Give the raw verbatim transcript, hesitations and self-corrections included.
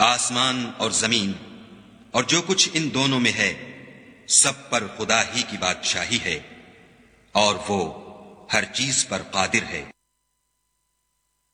आसमान और जमीन और जो कुछ इन दोनों में है, सब पर खुदा ही की बादशाही है और वो हर चीज पर कादिर है।